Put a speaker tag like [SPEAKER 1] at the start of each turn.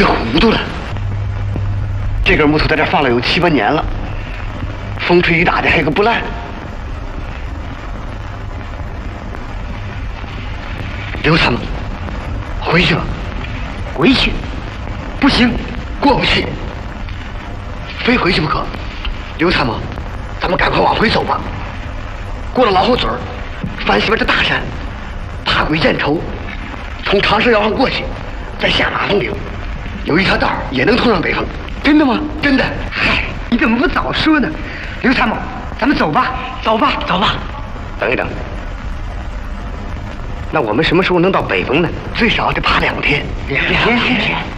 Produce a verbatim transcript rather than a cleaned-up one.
[SPEAKER 1] 这糊涂了。这根木头在这放了有七八年了，风吹雨打的还个不烂。刘参谋，回去吧。回去？不行，过不去，非回去不可。刘参谋，咱们赶快往回走吧。过了老后嘴儿，翻西边这大山，爬鬼见愁，从长蛇腰上过去，再下马蜂岭，有一条道也能通上北峰。真的吗？真的。嗨，你怎么不早说呢？刘参谋，咱们走吧，走吧，走吧。等一等，那我们什么时候能到北峰呢？最少得爬两天。两天。